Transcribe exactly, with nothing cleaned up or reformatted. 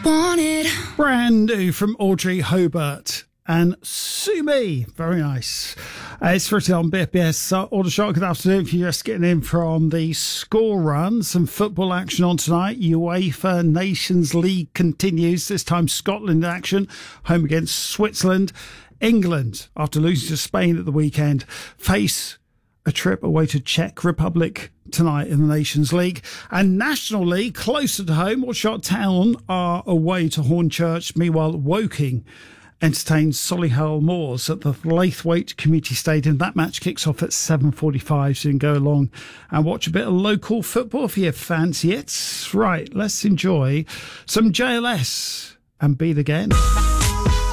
wanted. Brand new from Audrey Hobart and Sue Me. Very nice. Uh, it's written on B F B S uh, Order Shot. Good afternoon. If you're just getting in from the score run, some football action on tonight. UEFA Nations League continues. This time Scotland in action, home against Switzerland. England, after losing to Spain at the weekend, face a trip away to Czech Republic tonight in the Nations League. And National League, closer to home, Aldershot Town are away to Hornchurch. Meanwhile, Woking entertains Solihull Moors at the Laithwaite Community Stadium. That match kicks off at seven forty-five, so you can go along and watch a bit of local football if you fancy it. Right, let's enjoy some J L S and Beat Again.